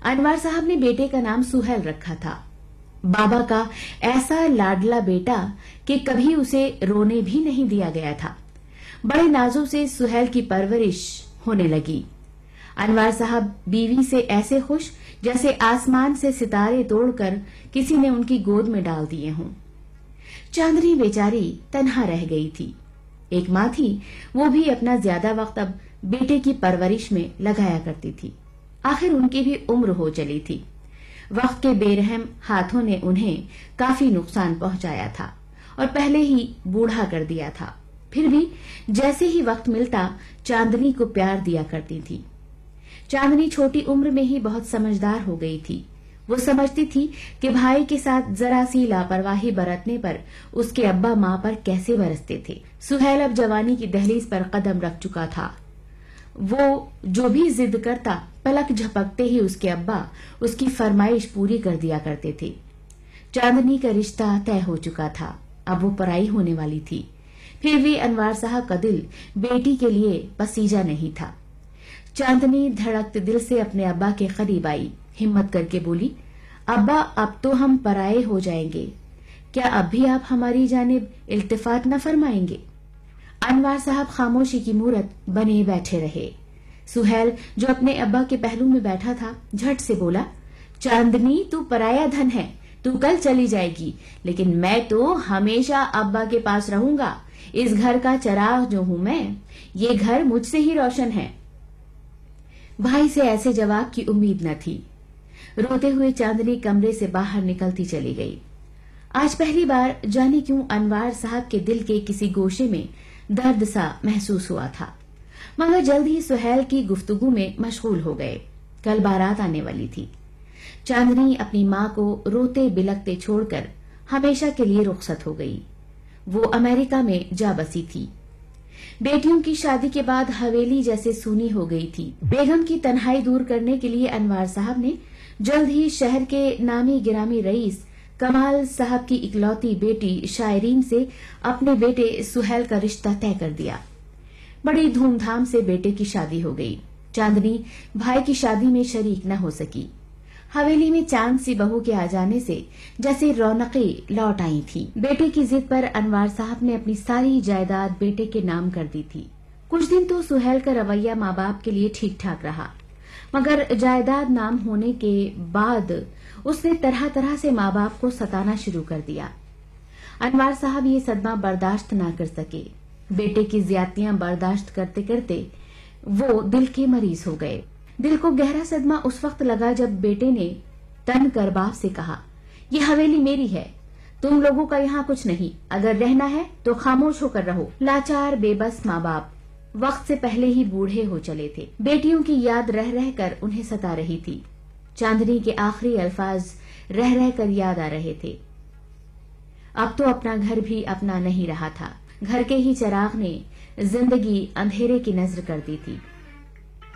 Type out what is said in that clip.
انوار صاحب نے بیٹے کا نام سہیل رکھا تھا۔ بابا کا ایسا لاڈلا بیٹا کہ کبھی اسے رونے بھی نہیں دیا گیا تھا۔ بڑے نازوں سے سہیل کی پرورش ہونے لگی۔ انوار صاحب بیوی سے ایسے خوش جیسے آسمان سے ستارے توڑ کر کسی نے ان کی گود میں ڈال دیے ہوں۔ چاندنی بیچاری تنہا رہ گئی تھی۔ ایک ماں تھی، وہ بھی اپنا زیادہ وقت اب بیٹے کی پرورش میں لگایا کرتی تھی۔ آخر ان کی بھی عمر ہو چلی تھی۔ وقت کے بے رحم ہاتھوں نے انہیں کافی نقصان پہنچایا تھا اور پہلے ہی بوڑھا کر دیا تھا۔ پھر بھی جیسے ہی وقت ملتا چاندنی کو پیار دیا کرتی تھی۔ چاندنی چھوٹی عمر میں ہی بہت سمجھدار ہو گئی تھی۔ وہ سمجھتی تھی کہ بھائی کے ساتھ ذرا سی لاپرواہی برتنے پر اس کے ابا ماں پر کیسے برستے تھے۔ سہیل اب جوانی کی دہلیز پر قدم رکھ چکا تھا۔ وہ جو بھی ضد کرتا پلک جھپکتے ہی اس کے ابا اس کی فرمائش پوری کر دیا کرتے تھے۔ چاندنی کا رشتہ طے ہو چکا تھا، اب وہ پرائی ہونے والی تھی۔ پھر بھی انوار صاحب کا دل بیٹی کے لیے پسیجا نہیں تھا۔ چاندنی دھڑکتے دل سے اپنے ابا کے قریب آئی، ہمت کر کے بولی، ابا اب تو ہم پرائے ہو جائیں گے، کیا اب بھی آپ ہماری جانب التفات نہ فرمائیں گے؟ انوار صاحب خاموشی کی مورت بنے بیٹھے رہے۔ سہیل جو اپنے ابا کے پہلو میں بیٹھا تھا جھٹ سے بولا، چاندنی تو پرایا دھن ہے، تو کل چلی جائے گی، لیکن میں تو ہمیشہ ابا کے پاس رہوں گا۔ اس گھر کا چراغ جو ہوں میں، یہ گھر مجھ سے ہی روشن ہے۔ بھائی سے ایسے جواب کی امید نہ تھی۔ روتے ہوئے چاندنی کمرے سے باہر نکلتی چلی گئی۔ آج پہلی بار جانے کیوں انوار صاحب کے دل کے کسی گوشے میں درد سا محسوس ہوا تھا، مگر جلد ہی سہیل کی گفتگو میں مشغول ہو گئے۔ کل بارات آنے والی تھی۔ چاندنی اپنی ماں کو روتے بلکتے چھوڑ کر ہمیشہ کے لیے رخصت ہو گئی۔ وہ امریکہ میں جا بسی تھی۔ بیٹیوں کی شادی کے بعد حویلی جیسے سونی ہو گئی تھی۔ بیگم کی تنہائی دور کرنے کے لیے انوار صاحب نے جلد ہی شہر کے نامی گرامی رئیس کمال صاحب کی اکلوتی بیٹی شائرین سے اپنے بیٹے سہیل کا رشتہ طے کر دیا۔ بڑی دھوم دھام سے بیٹے کی شادی ہو گئی۔ چاندنی بھائی کی شادی میں شریک نہ ہو سکی۔ حویلی میں چاند سی بہو کے آ جانے سے جیسے رونقیں لوٹ آئی تھی۔ بیٹے کی ضد پر انوار صاحب نے اپنی ساری جائیداد بیٹے کے نام کر دی تھی۔ کچھ دن تو سہیل کا رویہ ماں باپ کے لیے ٹھیک ٹھاک رہا، مگر جائیداد نام ہونے کے بعد اس نے طرح طرح سے ماں باپ کو ستانا شروع کر دیا۔ انوار صاحب یہ صدمہ برداشت نہ کر سکے۔ بیٹے کی زیادتیاں برداشت کرتے کرتے وہ دل کے مریض ہو گئے۔ دل کو گہرا صدمہ اس وقت لگا جب بیٹے نے تن کر باپ سے کہا، یہ حویلی میری ہے، تم لوگوں کا یہاں کچھ نہیں، اگر رہنا ہے تو خاموش ہو کر رہو۔ لاچار بے بس ماں باپ وقت سے پہلے ہی بوڑھے ہو چلے تھے۔ بیٹیوں کی یاد رہ رہ کر انہیں ستا رہی تھی۔ چاندنی کے آخری الفاظ رہ رہ کر یاد آ رہے تھے۔ اب تو اپنا گھر بھی اپنا نہیں رہا تھا۔ گھر کے ہی چراغ نے زندگی اندھیرے کی نذر کر دی تھی۔